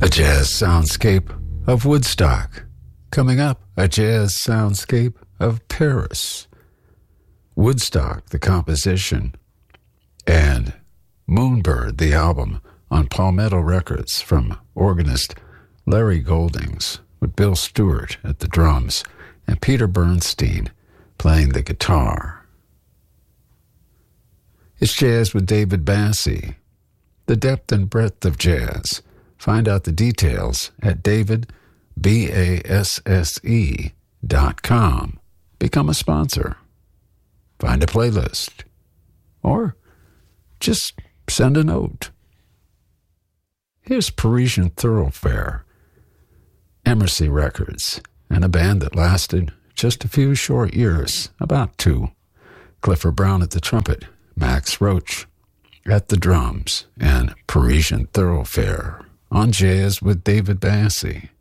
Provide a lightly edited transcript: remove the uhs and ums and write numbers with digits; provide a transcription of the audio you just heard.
A jazz soundscape of Woodstock. Coming up, a jazz soundscape of Paris. Woodstock, the composition, and Moonbird, the album, on Palmetto Records from organist Larry Goldings, with Bill Stewart at the drums and Peter Bernstein playing the guitar. It's Jazz with David Basse, the depth and breadth of jazz. Find out the details at davidbasse.com. Become a sponsor. Find a playlist. Or just send a note. Here's Parisian Thoroughfare, Emercy Records, and a band that lasted just a few short years, about 2. Clifford Brown at the trumpet, Max Roach at the drums, and Parisian Thoroughfare on Jazz with David Basse.